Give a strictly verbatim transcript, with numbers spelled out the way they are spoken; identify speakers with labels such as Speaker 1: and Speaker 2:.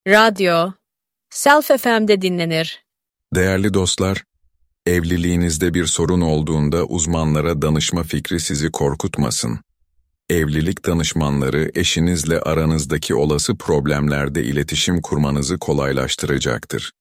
Speaker 1: Radyo, Self F M'de dinlenir.
Speaker 2: Değerli dostlar, evliliğinizde bir sorun olduğunda uzmanlara danışma fikri sizi korkutmasın. Evlilik danışmanları eşinizle aranızdaki olası problemlerde iletişim kurmanızı kolaylaştıracaktır.